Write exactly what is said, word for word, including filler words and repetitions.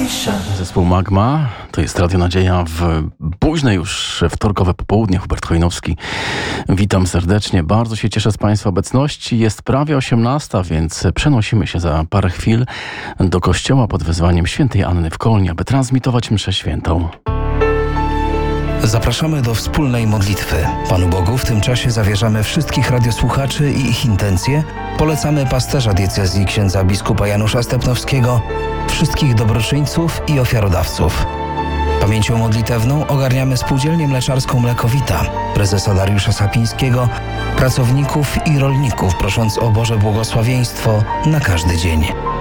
Zespół Magma, to jest Radio Nadzieja w późne już wtorkowe popołudnie. Hubert Chojnowski, witam serdecznie. Bardzo się cieszę z Państwa obecności. Jest prawie osiemnasta, więc przenosimy się za parę chwil do kościoła pod wezwaniem świętej Anny w Kolnie, aby transmitować mszę świętą. Zapraszamy do wspólnej modlitwy. Panu Bogu w tym czasie zawierzamy wszystkich radiosłuchaczy i ich intencje. Polecamy pasterza diecezji księdza biskupa Janusza Stepnowskiego, wszystkich dobroczyńców i ofiarodawców. Pamięcią modlitewną ogarniamy Spółdzielnię Mleczarską Mlekowita, prezesa Dariusza Sapińskiego, pracowników i rolników, prosząc o Boże błogosławieństwo na każdy dzień.